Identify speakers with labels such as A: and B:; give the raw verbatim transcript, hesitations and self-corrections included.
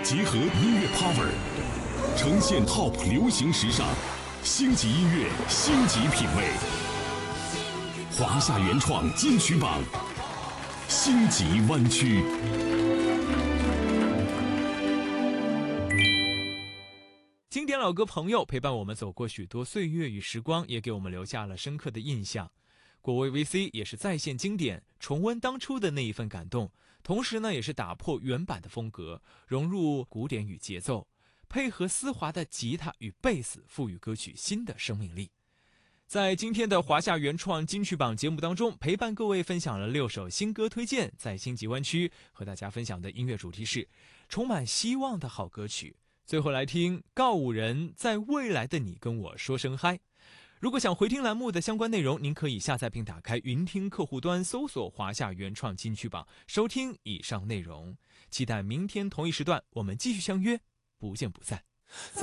A: 结合音乐 power， 呈现 top 流行时尚，星级音乐，星级品味。华夏原创金曲榜，星级湾区。
B: 经典老歌朋友陪伴我们走过许多岁月与时光，也给我们留下了深刻的印象。果味 V C 也是再现经典，重温当初的那一份感动，同时呢，也是打破原版的风格，融入古典与节奏，配合丝滑的吉他与贝斯，赋予歌曲新的生命力。在今天的华夏原创金曲榜节目当中，陪伴各位分享了六首新歌推荐，在星级湾区和大家分享的音乐主题是充满希望的好歌曲。最后来听告五人在未来的你跟我说声嗨。如果想回听栏目的相关内容，您可以下载并打开云听客户端，搜索华夏原创金曲榜，收听以上内容。期待明天同一时段我们继续相约，不见不散。